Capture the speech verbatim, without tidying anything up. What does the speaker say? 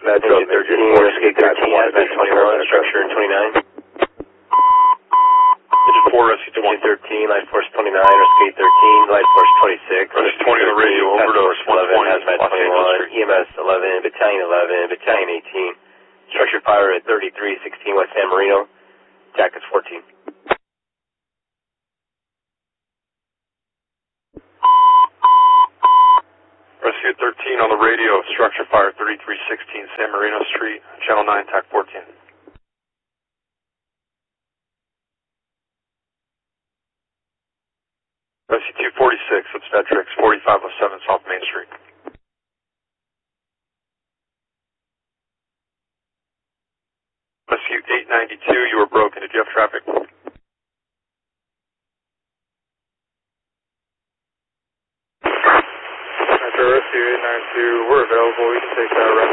Metro thirteen, Escape thirteen, Hazmat twenty-one, Structure twenty-nine. Engine four, Rescue Engine thirteen, Life Force twenty-nine, Escape thirteen, Life Force twenty-six. Rescue twenty on the radio, overdose eleven, Hazmat twenty-one, E M S eleven, Battalion eleven, Battalion eighteen. Structure fire at thirty-three sixteen West San Marino. Attack is fourteen. Rescue thirteen on the radio, structure fire thirty-three sixteen San Marino Street, Channel nine, T A C fourteen. Rescue two forty-six, obstetrics, forty-five oh seven South Main Street. Rescue eight ninety-two, you were broken, did you have traffic? Metro Rescue eight ninety-two, we're available, you can take that route.